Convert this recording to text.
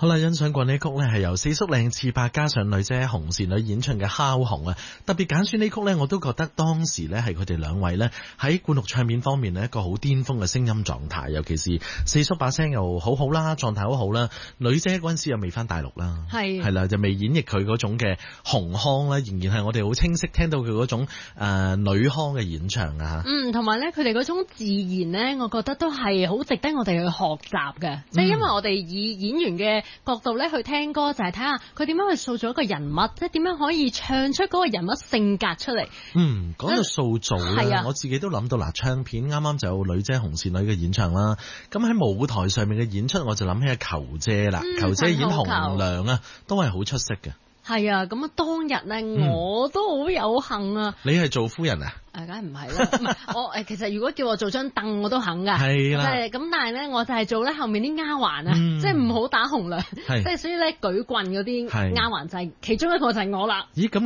好啦，欣賞過呢曲呢係由四叔靚次伯加上女姐紅線女演唱嘅《烤紅》啊，特別揀選呢曲呢，我都覺得當時呢係佢哋兩位呢喺灌錄唱片方面呢一個好巔峰嘅聲音狀態，尤其是四叔把聲又好好啦，狀態好好啦，女姐嗰陣時又未翻大陸啦，係啦，就未演繹佢嗰種嘅紅腔啦，仍然係我哋好清晰聽到佢嗰種女腔嘅演唱啊， 同埋呢佢哋嗰種自然呢，我覺得都係好值得我哋去學習嘅，即係因為我哋以演員嘅角度咧去聽歌，就係睇下佢點樣去塑造一個人物，即係點樣可以唱出嗰個人物性格出嚟。 講到塑造咧，我自己都諗到嗱，唱片啱啱就有女姐紅線女嘅演唱啦。咁喺舞台上面嘅演出，我就諗起阿球姐啦。球姐演紅娘啊，都係好出色嘅。係啊，咁啊當日咧，我都好有幸啊。你係做夫人啊？ 梗係唔係啦，我其實如果叫我做張凳我都肯㗎， 係啦， 咁但係咧我就係做咧後面啲丫鬟啊，即係唔好打紅娘，即係所以咧舉棍嗰啲丫鬟就係其中一個就係我啦。咦咁？